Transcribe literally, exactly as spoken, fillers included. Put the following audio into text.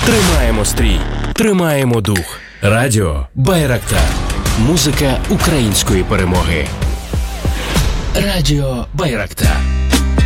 Тримаємо стрій, тримаємо дух. Радіо Байрактар. Музика української перемоги. Радіо Байрактар.